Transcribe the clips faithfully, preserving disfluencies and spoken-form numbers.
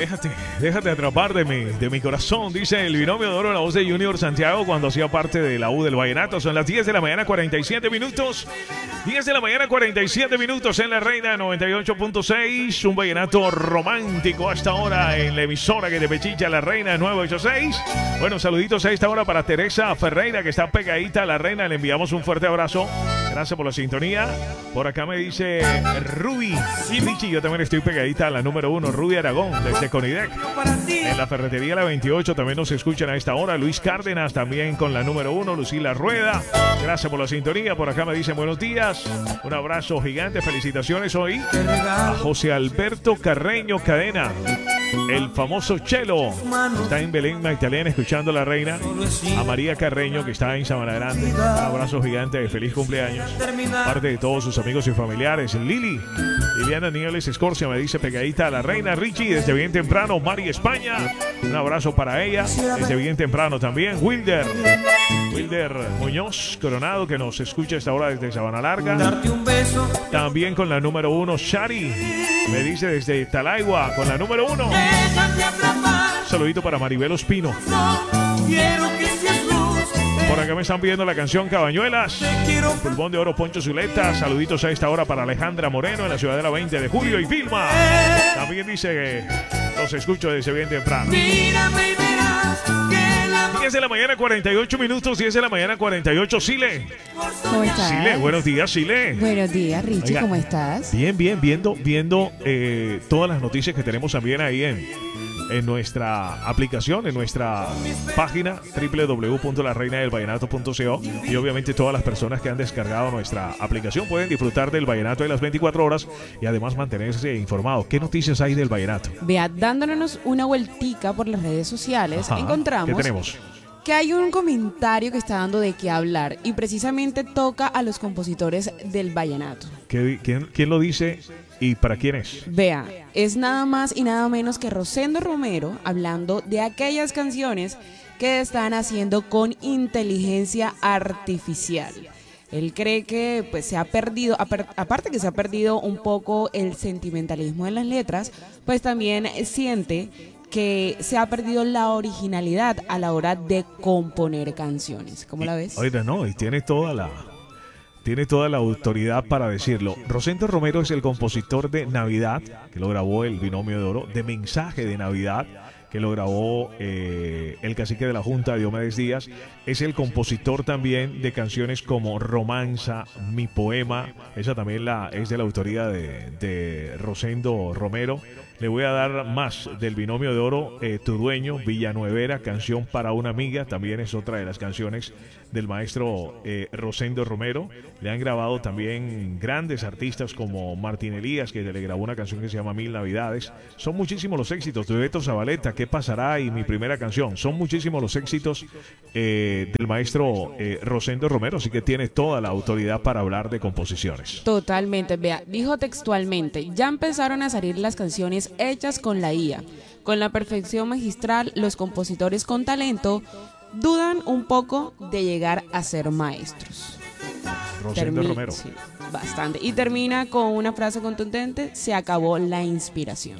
Déjate, déjate atrapar de mi, de mi corazón, dice el binomio de oro, la voz de Junior Santiago cuando hacía parte de la U del Vallenato. Son las diez de la mañana, cuarenta y siete minutos. diez de la mañana, cuarenta y siete minutos en la Reina noventa y ocho punto seis. Un vallenato romántico hasta ahora en la emisora que te pechicha la Reina nueve ocho seis. Bueno, saluditos a esta hora para Teresa Ferreira, que está pegadita a la Reina. Le enviamos un fuerte abrazo. Gracias por la sintonía. Por acá me dice Ruby. Sí, Richie, yo también estoy pegadita a la número uno, Ruby Aragón, desde Conidec. En la ferretería La veintiocho también nos escuchan a esta hora. Luis Cárdenas también con la número uno, Lucila Rueda. Gracias por la sintonía. Por acá me dicen buenos días. Un abrazo gigante. Felicitaciones hoy a José Alberto Carreño Cadena, el famoso Chelo. Está en Belén, Magdalena, escuchando a la Reina. A María Carreño, que está en Sabana Grande. Un abrazo gigante. Feliz cumpleaños. Parte de todos sus amigos y familiares. Lili. Liliana Nieves Escorcia me dice pegadita a la Reina. Richie, desde bien temprano. Mari España. Un abrazo para ella. Desde bien temprano también. Wilder. Wilder Muñoz Coronado, que nos escucha a esta hora desde Sabana Larga. También con la número uno, Shari. Me dice desde Talaigua con la número uno. Saludito para Maribel Ospino. Por acá me están pidiendo la canción Cabañuelas. Pulmón de oro, Poncho Zuleta. Saluditos a esta hora para Alejandra Moreno en la ciudad de la veinte de julio. Y Vilma también dice que los escucho desde bien temprano. diez de la mañana, cuarenta y ocho minutos. diez de la mañana, cuarenta y ocho. Sile. ¿Cómo estás? Sile, buenos días, Sile. Buenos días, Richie. Oiga, ¿cómo estás? Bien, bien, viendo, viendo eh, todas las noticias que tenemos también ahí en, en nuestra aplicación, en nuestra página doble u doble u doble u punto la reina del vallenato punto co, y obviamente todas las personas que han descargado nuestra aplicación pueden disfrutar del vallenato de las veinticuatro horas y además mantenerse informados. ¿Qué noticias hay del vallenato? Vea, dándonos una vueltica por las redes sociales, Ajá, encontramos ¿qué tenemos? que hay un comentario que está dando de qué hablar y precisamente toca a los compositores del vallenato. ¿Qué, quién, ¿Quién lo dice y para quién es? Vea, es nada más y nada menos que Rosendo Romero hablando de aquellas canciones que están haciendo con inteligencia artificial. Él cree que pues se ha perdido, aparte que se ha perdido un poco el sentimentalismo en las letras, pues también siente que se ha perdido la originalidad a la hora de componer canciones. ¿Cómo la ves? Oiga, no, y tiene toda la tiene toda la autoridad para decirlo. Rosendo Romero es el compositor de Navidad, que lo grabó el Binomio de Oro, de Mensaje de Navidad, que lo grabó eh, el cacique de la Junta, Diomedes Díaz. Es el compositor también de canciones como Romanza, Mi Poema. Esa también la, es de la autoría de, de Rosendo Romero. Le voy a dar más del Binomio de Oro, eh, Tu Dueño, Villanuevera, Canción para una Amiga. También es otra de las canciones del maestro eh, Rosendo Romero. Le han grabado también grandes artistas como Martín Elías, que le grabó una canción que se llama Mil Navidades. Son muchísimos los éxitos de Beto Zabaleta, ¿Qué pasará? Y Mi Primera Canción. Son muchísimos los éxitos eh, del maestro eh, Rosendo Romero, así que tiene toda la autoridad para hablar de composiciones. Totalmente, vea, dijo textualmente, ya empezaron a salir las canciones hechas con la I A. Con la perfección magistral, los compositores con talento dudan un poco de llegar a ser maestros. Rosendo Termi- Romero. Sí, bastante. Y termina con una frase contundente, se acabó la inspiración.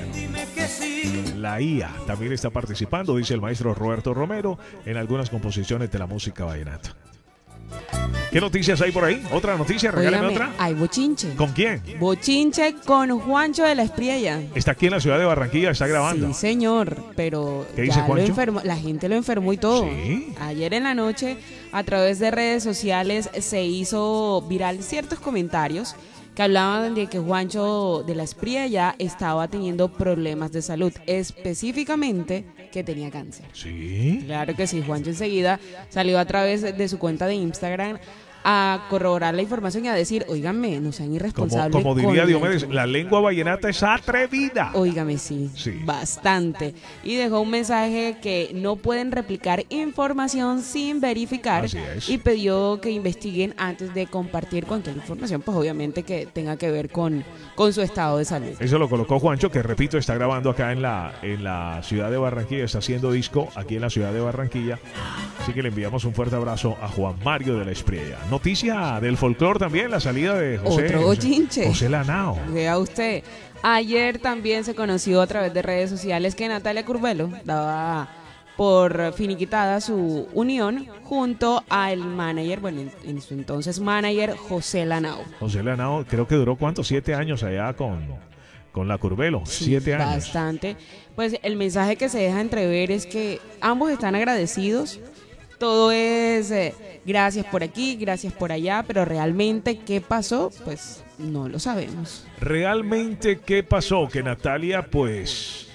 Bueno, la I A también está participando, dice el maestro Roberto Romero, en algunas composiciones de la música vallenata. ¿Qué noticias hay por ahí? ¿Otra noticia? Regálame Óigame, otra. hay bochinche. ¿Con quién? Bochinche con Juancho de la Espriella. Está aquí en la ciudad de Barranquilla, está grabando. Sí, señor, pero ¿Qué dice ya lo Juancho? enfermó, la gente lo enfermó y todo. ¿Sí? Ayer en la noche, a través de redes sociales, se hizo viral ciertos comentarios que hablaban de que Juancho de la Espriella estaba teniendo problemas de salud, específicamente que tenía cáncer. ¿Sí? Claro que sí, Juancho enseguida salió a través de su cuenta de Instagram a corroborar la información y a decir, óigame, no sean Como, irresponsables. como diría con Diomedes, el- la lengua vallenata es atrevida. Óigame, sí, Sí. bastante. Y dejó un mensaje que no pueden replicar información sin verificar. Así es. Y pidió que investiguen antes de compartir cualquier información, pues obviamente que tenga que ver con, con su estado de salud. Eso lo colocó Juancho, que repito, está grabando acá en la, en la ciudad de Barranquilla, está haciendo disco aquí en la ciudad de Barranquilla. Así que le enviamos un fuerte abrazo a Juan Mario de la Espriella. Noticia del folclore también, la salida de José, Otro José, bochinche. José Lanao. Vea usted, Ayer también se conoció a través de redes sociales que Natalia Curbelo daba por finiquitada su unión junto al manager, bueno, en, en su entonces manager, José Lanao. José Lanao, creo que duró, ¿cuántos? Siete años allá con, con la Curbelo. Sí, Siete años. Bastante. Pues el mensaje que se deja entrever es que ambos están agradecidos. Todo es eh, gracias por aquí, gracias por allá, pero realmente qué pasó, pues no lo sabemos. Realmente qué pasó, que Natalia pues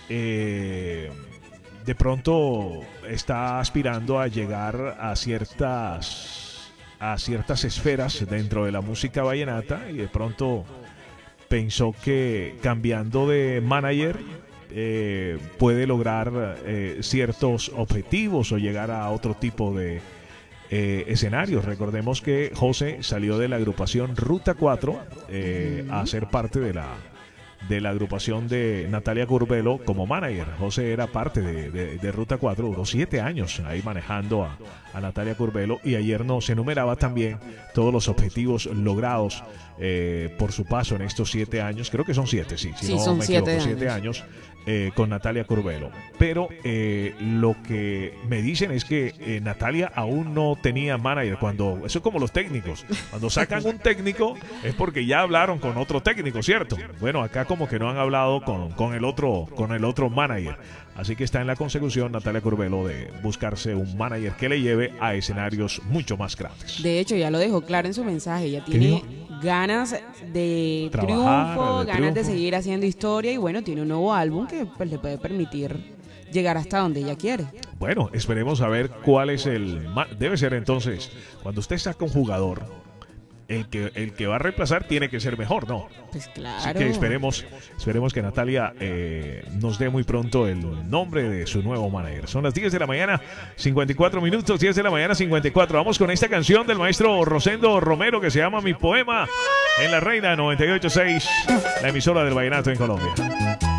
eh, de pronto está aspirando a llegar a ciertas a ciertas esferas dentro de la música vallenata y de pronto pensó que cambiando de manager Eh, puede lograr eh, ciertos objetivos o llegar a otro tipo de eh, escenarios. Recordemos que José salió de la agrupación Ruta cuatro eh, a ser parte de la de la agrupación de Natalia Curbelo como manager. José era parte de, de, de Ruta cuatro, duró siete años ahí manejando a, a Natalia Curbelo, y ayer nos enumeraba también todos los objetivos logrados eh, por su paso en estos siete años. Creo que son siete, sí, si sí, no son me siete equivoco, años. siete años eh, con Natalia Curbelo. Pero eh, lo que me dicen es que eh, Natalia aún no tenía manager. Cuando eso es como los técnicos, cuando sacan un técnico es porque ya hablaron con otro técnico, ¿cierto? Bueno, acá como que no han hablado con, con el otro con el otro manager. Así que está en la consecución Natalia Curbelo de buscarse un manager que le lleve a escenarios mucho más grandes. De hecho, ya lo dejó claro en su mensaje, ella tiene ganas de Trabajar, triunfo, de ganas triunfo. de seguir haciendo historia y bueno, tiene un nuevo álbum que pues, le puede permitir llegar hasta donde ella quiere. Bueno, esperemos a ver cuál es el... ma- Debe ser entonces, cuando usted saca un jugador, el que, el que va a reemplazar tiene que ser mejor, ¿no? Pues claro. Así que esperemos, esperemos que Natalia eh, nos dé muy pronto el nombre de su nuevo manager. Son las diez de la mañana, cincuenta y cuatro minutos, diez de la mañana, cincuenta y cuatro. Vamos con esta canción del maestro Rosendo Romero que se llama Mi Poema en la Reina noventa y ocho punto seis, la emisora del vallenato en Colombia.